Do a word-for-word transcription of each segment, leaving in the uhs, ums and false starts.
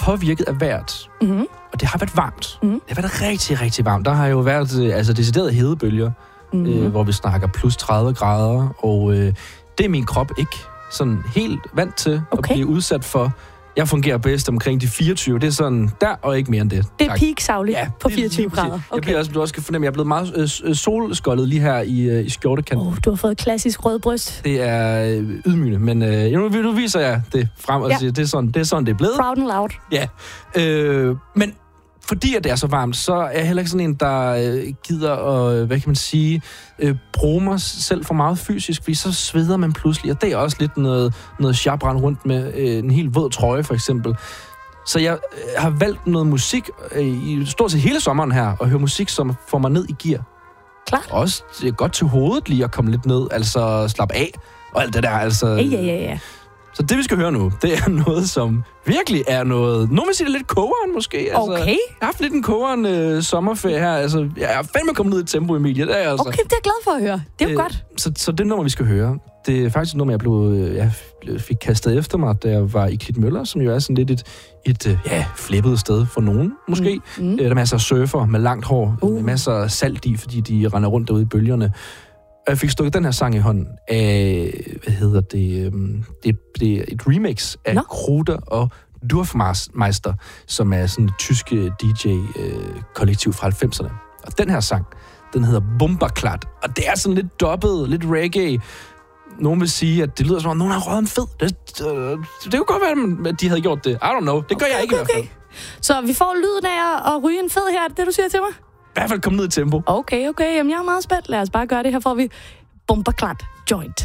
påvirket af vejret. Mm-hmm. Og det har været varmt. Mm-hmm. Det har været rigtig, rigtig varmt. Der har jo været øh, altså deciderede hedebølger, mm-hmm. øh, hvor vi snakker plus tredive grader. Og øh, det er min krop ikke sådan helt vant til okay. at blive udsat for. Jeg fungerer bedst omkring de fireogtyve. Det er sådan der, og ikke mere end det. Det er peak-savligt ja, på fireogtyve grader. Okay. Jeg bliver også, du også kan fornemme, at jeg er blevet meget øh, solskoldet lige her i, øh, i skjortekanten. Oh, du har fået klassisk rød bryst. Det er øh, ydmygende, men øh, nu, nu viser jeg det frem og ja. siger, det er, sådan, det er sådan, det er blevet. Proud and loud. Ja, øh, men fordi at det er så varmt, så er jeg heller ikke sådan en, der øh, gider at, hvad kan man sige, øh, bruge mig selv for meget fysisk, fordi så sveder man pludselig, og det er også lidt noget, noget shabran rundt med øh, en helt våd trøje, for eksempel. Så jeg øh, har valgt noget musik øh, i stort set hele sommeren her, og høre musik, som får mig ned i gear. Klart. Også det er godt til hovedet lige at komme lidt ned, altså slappe af, og alt det der, altså... Ja, ja, ja, ja. Så det, vi skal høre nu, det er noget, som virkelig er noget... Nogen vil sige, det er lidt kogeren, måske. Altså, okay. Jeg har haft lidt en kogeren øh, sommerferie her. Altså, jeg er fandme kommet ned i tempo, Emilie. Det er altså. Okay, det er jeg glad for at høre. Det er jo øh, godt. Så, så det nummer, vi skal høre, det er faktisk et nummer, jeg, blev, jeg fik kastet efter mig, da jeg var i Klitmøller, som jo er sådan lidt et, et ja, flippet sted for nogen, måske. Mm. Mm. Der er masser af surfer med langt hår, uh. med masser af salt i, fordi de render rundt derude i bølgerne. Og jeg fik stukket den her sang i hånden af, hvad hedder det, det, det er et remix af no. Kruder og Dorfmeister, som er sådan et tysk D J-kollektiv fra halvfemserne. Og den her sang, den hedder Bomberklart, og det er sådan lidt dobbelt, lidt reggae. Nogen vil sige, at det lyder som om, nogen har røget en fed. Det, det, det kunne godt være, at de havde gjort det. I don't know. Det gør okay, jeg ikke okay, i hvert fald. Okay. Så vi får lyden af at ryge en fed her, er det det, du siger til mig? I hvert fald komme ned i tempo. Okay, okay. Jamen, jeg er meget spændt. Lad os bare gøre det. Her får vi Bomberklart Joint.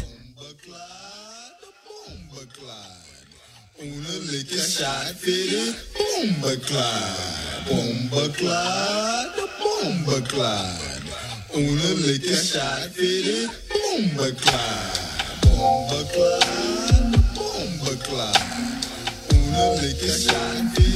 Una liquor shot fitted, Bomberklart, Bomberklart, Bomberklart. Una liquor shot fitted, Bomberklart, Bomberklart, Bomberklart. Una liquor shot fitted.